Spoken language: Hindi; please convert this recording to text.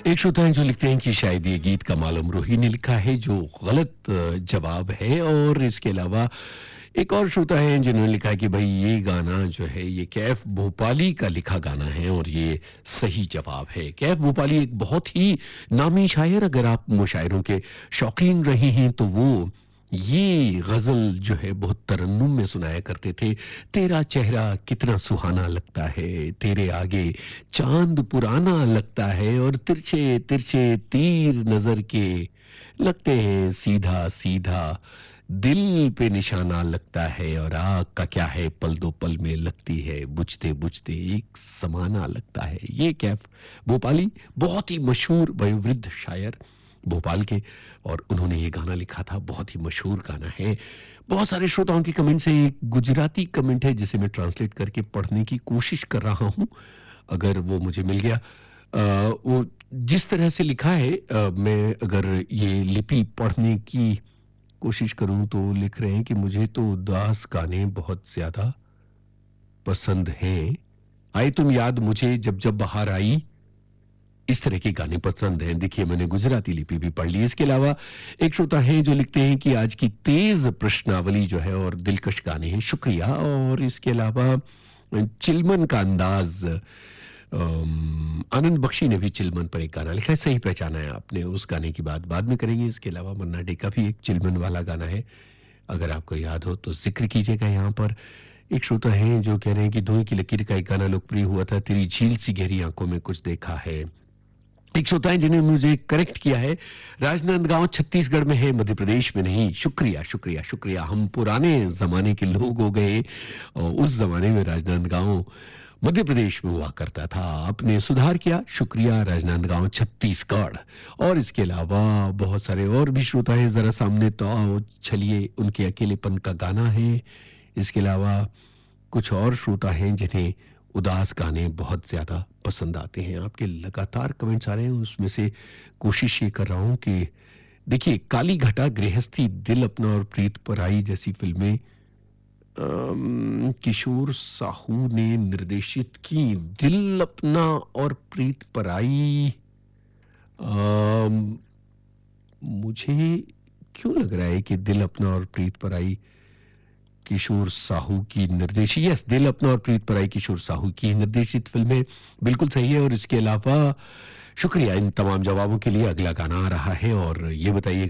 एक श्रोता हैं जो लिखते हैं कि शायद ये गीत कमाल अमरोही ने लिखा है, जो गलत जवाब है। और इसके अलावा एक और श्रोता है जिन्होंने लिखा है कि भाई ये गाना जो है ये कैफ भोपाली का लिखा गाना है और ये सही जवाब है। कैफ भोपाली एक बहुत ही नामी शायर, अगर आप मुशायरों के शौकीन रहे हैं तो वो ये गजल जो है बहुत तरन्नुम में सुनाया करते थे। तेरा चेहरा कितना सुहाना लगता है, तेरे आगे चांद पुराना लगता है, और तिरछे तिरछे तीर नजर के लगते हैं सीधा सीधा, दिल पे निशाना लगता है, और आग का क्या है पल दो पल में लगती है, बुझते बुझते एक समाना लगता है। ये कैफ भोपाली बहुत ही मशहूर वयोवृद्ध शायर भोपाल के, और उन्होंने ये गाना लिखा था, बहुत ही मशहूर गाना है। बहुत सारे श्रोताओं के कमेंट से एक गुजराती कमेंट है जिसे मैं ट्रांसलेट करके पढ़ने की कोशिश कर रहा हूं, अगर वो मुझे मिल गया। वो जिस तरह से लिखा है, मैं अगर ये लिपि पढ़ने की कोशिश करूं तो लिख रहे हैं कि मुझे तो उदास गाने बहुत ज्यादा पसंद हैं, आए तुम याद मुझे जब जब बाहर आई, इस तरह के गाने पसंद हैं। देखिए मैंने गुजराती लिपि भी पढ़ ली। इसके अलावा एक श्रोता हैं जो लिखते हैं कि आज की तेज प्रश्नावली जो है और दिलकश गाने हैं, शुक्रिया। और इसके अलावा चिलमन का अंदाज, आनंद बख्शी ने भी चिलमन पर एक गाना लिखा है, सही पहचाना है आपने। उस गाने की बात बाद में करेंगे। इसके अलावा मन्ना डे का भी एक चिलमन वाला गाना है, अगर आपको याद हो तो जिक्र कीजिएगा यहाँ पर। एक श्रोता है जो कह रहे हैं कि धुएं की लकीर का एक गाना लोकप्रिय हुआ था, तेरी झील सी गहरी आंखों में कुछ देखा है। एक श्रोता है जिन्होंने मुझे करेक्ट किया है, राजनांदगांव छत्तीसगढ़ में है, मध्य प्रदेश में नहीं। शुक्रिया शुक्रिया शुक्रिया, हम पुराने जमाने के लोग हो गए, और उस जमाने में राजनांदगांव मध्य प्रदेश में हुआ करता था, आपने सुधार किया, शुक्रिया। राजनांदगांव छत्तीसगढ़। और इसके अलावा बहुत सारे और भी श्रोता हैं, जरा सामने तो आओ चलिए, उनके अकेलेपन का गाना है। इसके अलावा कुछ और श्रोता हैं जिन्हें उदास गाने बहुत ज्यादा पसंद आते हैं। आपके लगातार कमेंट्स आ रहे हैं, उसमें से कोशिश ये कर रहा हूं कि देखिए, काली घटा, गृहस्थी, दिल अपना और प्रीत पराई जैसी फिल्में किशोर साहू ने निर्देशित की। दिल अपना और प्रीत पराई, मुझे क्यों लग रहा है कि दिल अपना और प्रीत पराई किशोर साहू की निर्देशित, यस, दिल अपना और प्रीत पराई किशोर साहू की निर्देशित फिल्में, बिल्कुल सही है। और इसके अलावा शुक्रिया इन तमाम जवाबों के लिए। अगला गाना आ रहा है और ये बताइए